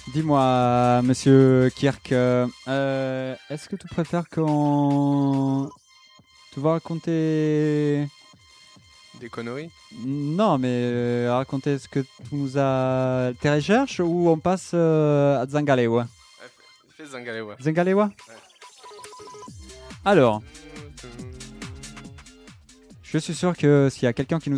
Dis-moi, monsieur Kirk, est-ce que tu préfères qu'on... Tu vas raconter... Des conneries? Non, mais raconter ce que tu nous as... Tes recherches ou on passe à Zangalewa? Fais Zangalewa. Zangalewa? Alors, je suis sûr que s'il y a quelqu'un qui nous